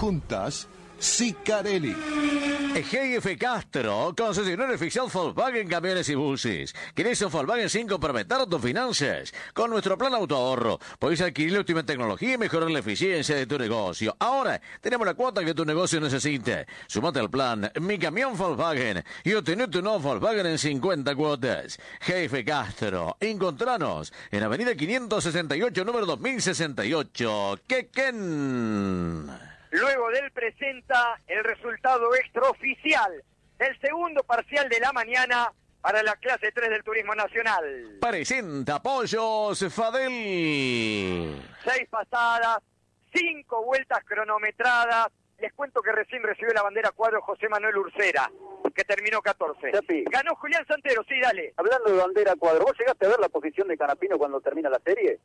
juntas, Sicarelli. GF Castro, concesionario oficial Volkswagen Camiones y Buses. ¿Querés un Volkswagen sin comprometer tus finanzas? Con nuestro plan autoahorro, podés adquirir la última tecnología y mejorar la eficiencia de tu negocio. Ahora, tenemos la cuota que tu negocio necesite. Sumate al plan Mi Camión Volkswagen y obtener tu nuevo Volkswagen en 50 cuotas. GF Castro, encontranos en Avenida 568, número 2068, Quequén. Luego del presenta el resultado extraoficial del segundo parcial de la mañana para la clase 3 del Turismo Nacional. Presenta Pollos Fadel. 6 pasadas, 5 vueltas cronometradas. Les cuento que recién recibió la bandera cuadro José Manuel Ursera, que terminó 14. Chapi. Ganó Julián Santero, sí, dale. Hablando de bandera cuadro, ¿vos llegaste a ver la posición de Canapino cuando termina la serie?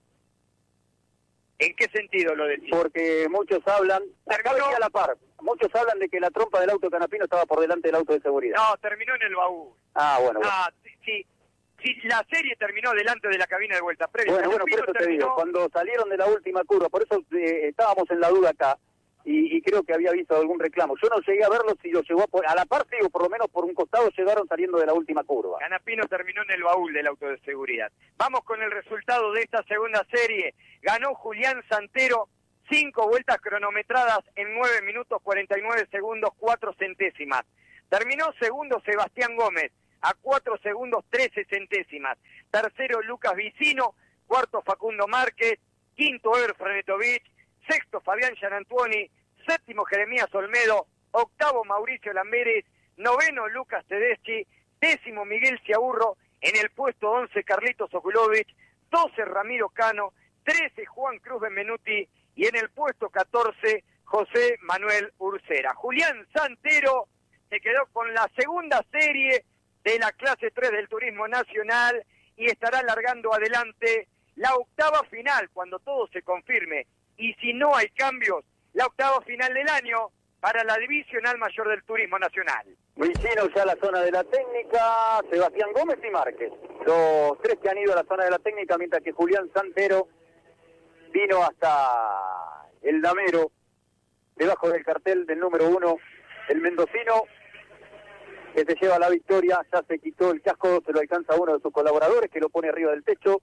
¿En qué sentido lo decís? Porque muchos hablan, acá venía a la par, muchos hablan de que la trompa del auto de Canapino estaba por delante del auto de seguridad. No, terminó en el baúl. Bueno. Sí, la serie terminó delante de la cabina de vuelta previa. Bueno, por eso te digo, cuando salieron de la última curva, por eso estábamos en la duda acá, y creo que había visto algún reclamo. Yo no llegué a verlo si lo llegó a la par, digo, por lo menos por un costado llegaron saliendo de la última curva. Canapino terminó en el baúl del auto de seguridad. Vamos con el resultado de esta segunda serie. Ganó Julián Santero, 5 vueltas cronometradas en 9 minutos 49 segundos 4 centésimas. Terminó segundo Sebastián Gómez, a 4 segundos 13 centésimas. Tercero Lucas Vicino, cuarto Facundo Márquez, quinto Ever Frenetovich, sexto Fabián Gianantuoni, séptimo Jeremías Olmedo, octavo Mauricio Lamberes, noveno Lucas Tedeschi, décimo Miguel Ciaurro, en el puesto 11 Carlitos Okulovich, 12 Ramiro Cano, 13 Juan Cruz Benvenuti y en el puesto 14 José Manuel Ursera. Julián Santero se quedó con la segunda serie de la clase 3 del Turismo Nacional y estará largando adelante la octava final cuando todo se confirme. Y si no hay cambios, la octava final del año para la Divisional Mayor del Turismo Nacional. Vicino ya a la zona de la técnica, Sebastián Gómez y Márquez. Los tres que han ido a la zona de la técnica, mientras que Julián Santero vino hasta el damero, debajo del cartel del número 1, el mendocino, que se lleva la victoria. Ya se quitó el casco, se lo alcanza uno de sus colaboradores, que lo pone arriba del techo.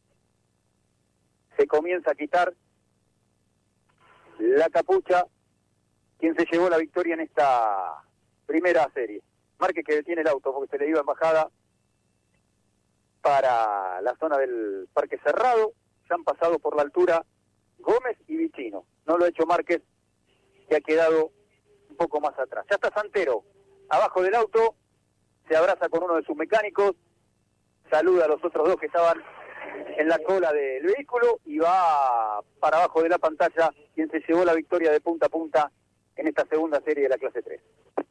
Se comienza a quitar la capucha, quien se llevó la victoria en esta primera serie. Márquez, que detiene el auto porque se le iba en bajada para la zona del Parque Cerrado. Se han pasado por la altura Gómez y Vicino. No lo ha hecho Márquez, que ha quedado un poco más atrás. Ya está Santero abajo del auto, se abraza con uno de sus mecánicos, saluda a los otros dos que estaban en la cola del vehículo y va para abajo de la pantalla quien se llevó la victoria de punta a punta en esta segunda serie de la clase 3.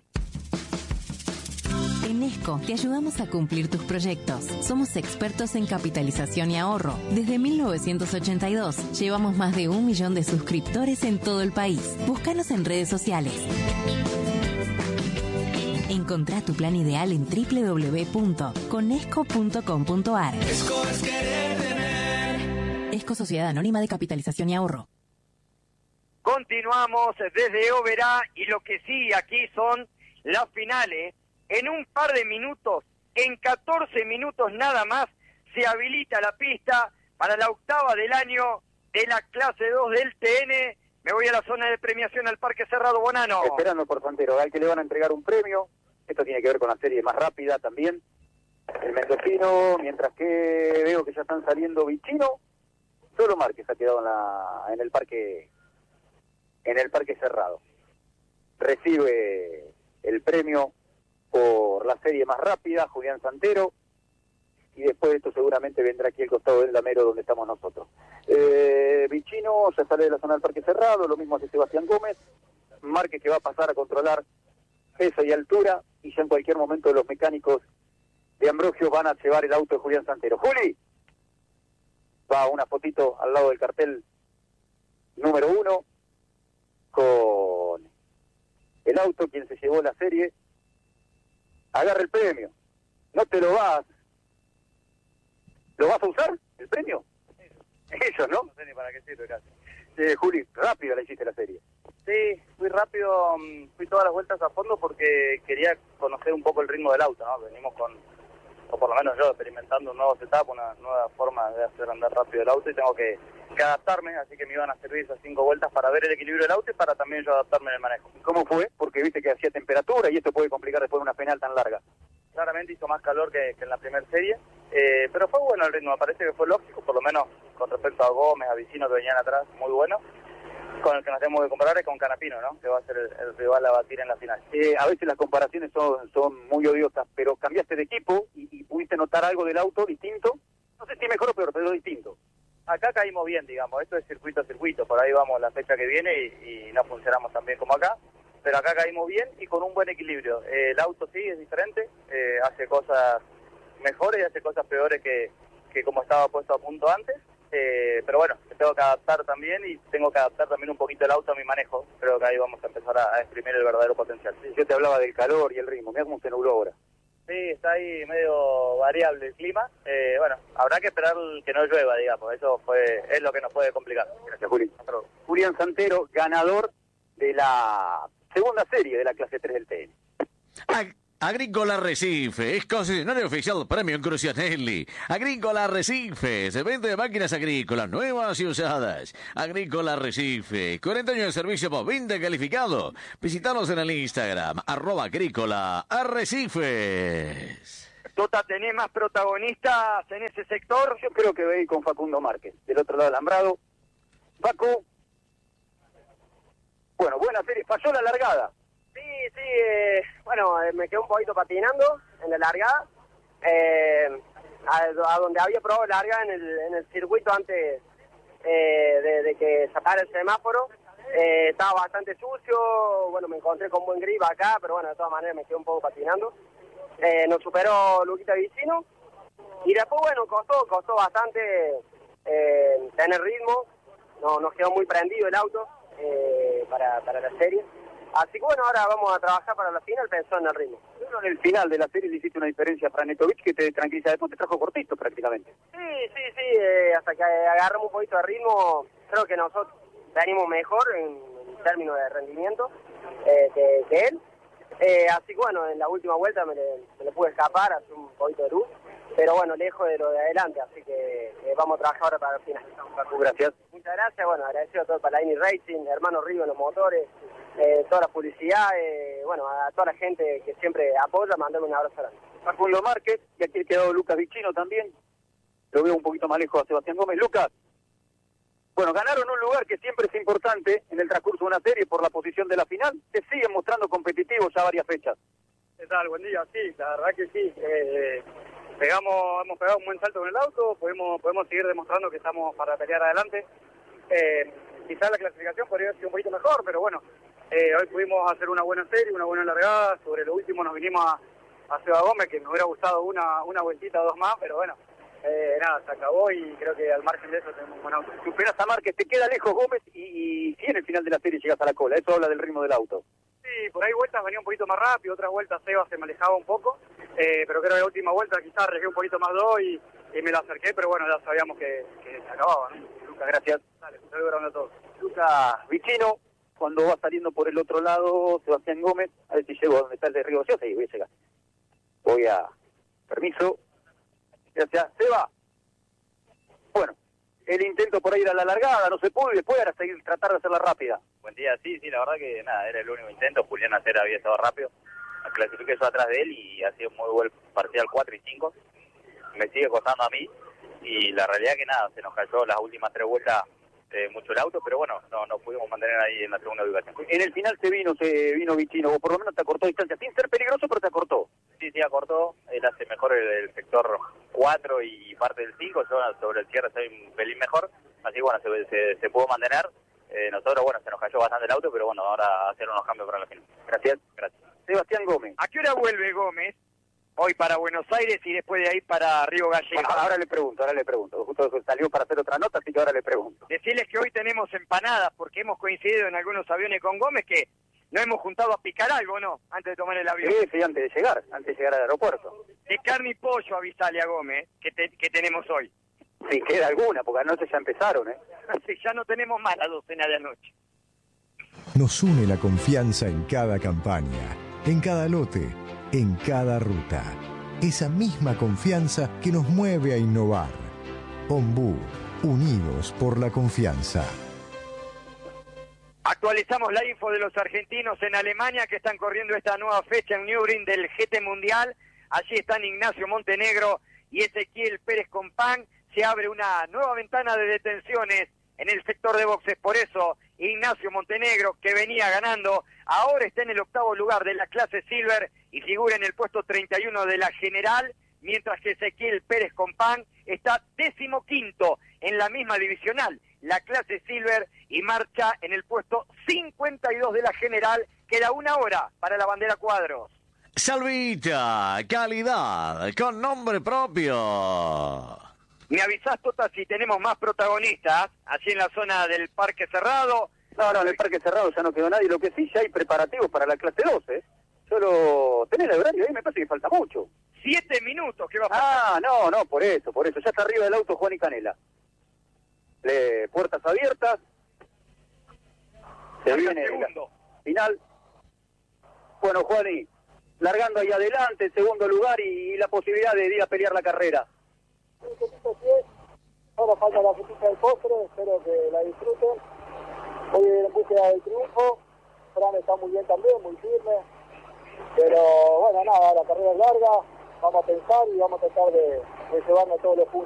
En ESCO te ayudamos a cumplir tus proyectos. Somos expertos en capitalización y ahorro. Desde 1982 llevamos más de 1 millón de suscriptores en todo el país. Búscanos en redes sociales. Encontrá tu plan ideal en www.conesco.com.ar. ESCO es querer tener. ESCO Sociedad Anónima de Capitalización y Ahorro. Continuamos desde Oberá y lo que sí aquí son las finales. En un par de minutos, en 14 minutos nada más, se habilita la pista para la octava del año de la clase 2 del TN. Me voy a la zona de premiación al Parque Cerrado Bonano. Esperando por Santero, al que le van a entregar un premio. Esto tiene que ver con la serie más rápida también. El mendocino, mientras que veo que ya están saliendo Vicino, solo Márquez ha quedado en el parque Cerrado. Recibe el premio por la serie más rápida, Julián Santero, y después de esto seguramente vendrá aquí al costado del damero donde estamos nosotros. Vicino ya sale de la zona del Parque Cerrado, lo mismo hace Sebastián Gómez. Márquez, que va a pasar a controlar peso y altura, y ya en cualquier momento los mecánicos de Ambrogio van a llevar el auto de Julián Santero. Juli, va una fotito al lado del cartel número 1 con el auto, quien se llevó la serie. Agarra el premio. No te lo vas. ¿Lo vas a usar, el premio? Eso, ¿no? No sé ni para qué sirve casi. Juli, rápido la hiciste la serie. Sí, fui rápido, fui todas las vueltas a fondo porque quería conocer un poco el ritmo del auto, ¿no? Venimos o por lo menos yo, experimentando un nuevo setup, una nueva forma de hacer andar rápido el auto y tengo que adaptarme, así que me iban a servir esas 5 vueltas para ver el equilibrio del auto y para también yo adaptarme en el manejo. ¿Cómo fue? Porque viste que hacía temperatura y esto puede complicar después de una penal tan larga. Claramente hizo más calor que en la primera serie, pero fue bueno el ritmo, me parece que fue lógico, por lo menos con respecto a Gómez, a Vicino que venían atrás, muy bueno. Con el que nos tenemos que comparar es con Canapino, ¿no? Que va a ser el rival a batir en la final. A veces las comparaciones son muy odiosas, pero cambiaste de equipo y pudiste notar algo del auto distinto. No sé si mejor o peor, pero distinto. Acá caímos bien, digamos. Esto es circuito a circuito. Por ahí vamos la fecha que viene y no funcionamos tan bien como acá. Pero acá caímos bien y con un buen equilibrio. El auto sí es diferente, hace cosas mejores y hace cosas peores que como estaba puesto a punto antes. Pero bueno, me tengo que adaptar también y tengo que adaptar también un poquito el auto a mi manejo. Creo que ahí vamos a empezar a exprimir el verdadero potencial. Sí, yo te hablaba del calor y el ritmo, mirá cómo se nubló ahora. Sí, está ahí medio variable el clima. Bueno, habrá que esperar que no llueva, digamos. Eso es lo que nos puede complicar. Gracias, Juli. Julián Santero, ganador de la segunda serie de la clase 3 del TN. Agrícola Arrecife es concesionario oficial Premium Crucianelli. Agrícola Arrecife se vende de máquinas agrícolas nuevas y usadas. Agrícola Arrecife, 40 años de servicio bovino calificado. Visítanos en el Instagram, @agrícola arrecifes. Tota, ¿tenés más protagonistas en ese sector? Yo creo que voy a ir con Facundo Márquez, del otro lado del alambrado. Facu, bueno, buena serie, falló la largada. Sí, bueno, me quedé un poquito patinando en la largada, a donde había probado larga en el circuito antes de que sacara el semáforo. Estaba bastante sucio, bueno, me encontré con buen grip acá, pero bueno, de todas maneras me quedé un poco patinando. Nos superó Luquita Vicino y después, bueno, costó bastante tener ritmo, nos quedó muy prendido el auto para la serie. Así que bueno, ahora vamos a trabajar para la final pensando en el ritmo. Pero en el final de la serie le hiciste una diferencia a Franetovic que te tranquiliza, después te trajo cortito prácticamente. Sí, hasta que agarramos un poquito de ritmo, creo que nosotros venimos mejor en términos de rendimiento que él. Así que bueno, en la última vuelta me le pude escapar, hacer un poquito de luz, pero bueno, lejos de lo de adelante, así que vamos a trabajar ahora para el final. Gracias. Muchas gracias, bueno, agradecido a todo para la Racing, hermano Río en los motores, toda la publicidad, bueno, a toda la gente que siempre apoya, mandame un abrazo grande. Facundo Márquez, y aquí ha quedado Lucas Vicino también, lo veo un poquito más lejos a Sebastián Gómez. Lucas, bueno, ganaron un lugar que siempre es importante en el transcurso de una serie por la posición de la final, se siguen mostrando competitivos ya varias fechas. ¿Qué tal? Buen día, sí, la verdad que sí. Hemos pegado un buen salto con el auto, podemos seguir demostrando que estamos para pelear adelante. Quizás la clasificación podría haber sido un poquito mejor, pero bueno, hoy pudimos hacer una buena serie, una buena largada. Sobre lo último nos vinimos a Seba Gómez, que me hubiera gustado una vueltita o dos más, pero bueno, nada, se acabó y creo que al margen de eso tenemos un buen auto. Superas a Márquez, te queda lejos Gómez y si en el final de la serie llegas a la cola, eso habla del ritmo del auto. Sí, por ahí vueltas venía un poquito más rápido, otras vueltas Seba se me alejaba un poco, pero creo que la última vuelta quizás arriesgué un poquito más y me la acerqué, pero bueno, ya sabíamos que se acababa, ¿no? Lucas, gracias. Dale, un saludo grande a todos. Lucas Vicino, cuando va saliendo por el otro lado, Sebastián Gómez, a ver si llego a donde está el de Río Gaseosa y voy a llegar. Permiso. Gracias. Seba. Bueno, el intento por ahí a la largada, no se pudo y después era seguir tratar de hacerla rápida. Buen día, sí, la verdad que nada, era el único intento. Julián Acera había estado rápido. Clasifiqué yo atrás de él y ha sido muy buen parcial 4 y 5. Me sigue costando a mí y la realidad que nada, se nos cayó las últimas 3 vueltas mucho el auto, pero bueno, no pudimos mantener ahí en la segunda ubicación. En el final se vino Vicino, o por lo menos te acortó distancia, sin ser peligroso, pero te acortó. Sí, acortó, él hace mejor el sector 4 y parte del 5, yo sobre el cierre soy un pelín mejor, así que bueno, se pudo mantener. Nosotros, bueno, se nos cayó bastante el auto, pero bueno, ahora hacer unos cambios para la final. Gracias. Sebastián Gómez. ¿A qué hora vuelve Gómez? Hoy para Buenos Aires y después de ahí para Río Gallegos. Bueno, ahora le pregunto. Justo salió para hacer otra nota, así que ahora le pregunto. Decirles que hoy tenemos empanadas porque hemos coincidido en algunos aviones con Gómez que nos hemos juntado a picar algo, ¿no? Antes de tomar el avión. Sí, antes de llegar al aeropuerto. De carne y pollo, avisale a Gómez que tenemos hoy. Si queda alguna, porque anoche ya empezaron, ¿eh? Sí, ya no tenemos más la docena de anoche. Nos une la confianza en cada campaña, en cada lote, en cada ruta. Esa misma confianza que nos mueve a innovar. Ombú, unidos por la confianza. Actualizamos la info de los argentinos en Alemania que están corriendo esta nueva fecha en Nürburgring del GT Mundial. Allí están Ignacio Montenegro y Ezequiel Pérez Compán. Se abre una nueva ventana de detenciones en el sector de boxes. Por eso, Ignacio Montenegro, que venía ganando, ahora está en el 8º lugar de la clase Silver y figura en el puesto 31 de la general, mientras que Ezequiel Pérez Compán está 15º en la misma divisional, la clase Silver, y marcha en el puesto 52 de la general. Queda 1 hora para la bandera cuadros. Salvita, calidad, con nombre propio. ¿Me avisás, Tota, si tenemos más protagonistas allí en la zona del Parque Cerrado? No, en el Parque Cerrado ya no quedó nadie. Lo que sí, ya hay preparativos para la clase 12. Solo tenés el horario ahí, me parece que falta mucho. 7 minutos que va a pasar. No, por eso. Ya está arriba del auto Juan y Canela. Puertas abiertas. Se viene el final. Bueno, Juani, largando ahí adelante, en segundo lugar y la posibilidad de ir a pelear la carrera. Solo falta la frutita del postre, espero que la disfruten. Voy a ir en búsqueda del triunfo. Fran está muy bien también, muy firme. Pero bueno, nada, la carrera es larga, vamos a pensar y vamos a tratar de llevarnos todos los puntos.